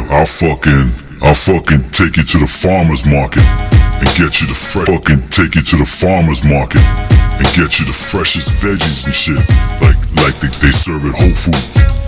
I'll fucking take you to the farmer's market and get you the fucking take you to the farmer's market and get you the freshest veggies and shit, like they serve at Whole Foods.